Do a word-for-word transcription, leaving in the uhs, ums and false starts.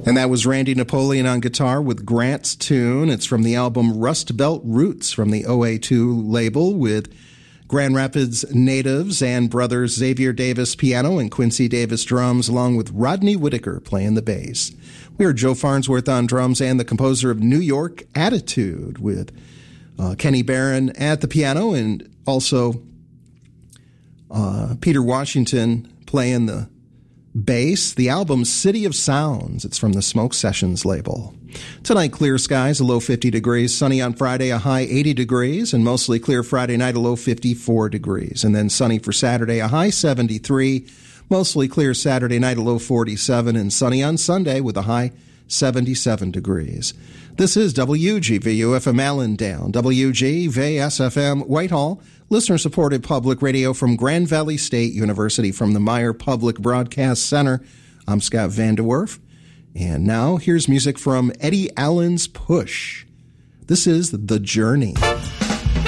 And that was Randy Napoleon on guitar with Grant's Tune. It's from the album Rust Belt Roots from the O A two label with Grand Rapids natives and brothers Xavier Davis piano and Quincy Davis drums, along with Rodney Whitaker playing the bass. We heard Joe Farnsworth on drums and the composer of New York Attitude with uh, Kenny Barron at the piano, and also uh, Peter Washington playing the bass. The album City of Sounds. It's from the Smoke Sessions label. Tonight, clear skies, a low fifty degrees. Sunny on Friday, a high eighty degrees. And mostly clear Friday night, a low fifty-four degrees. And then sunny for Saturday, a high seventy-three. Mostly clear Saturday night, a low forty-seven. And sunny on Sunday with a high seventy-seven degrees. This is W G V U F M Allendale, W G V S F M Whitehall, listener-supported public radio from Grand Valley State University from the Meyer Public Broadcast Center. I'm Scott Van de Werf, and now here's music from Eddie Allen's Push. This is The Journey.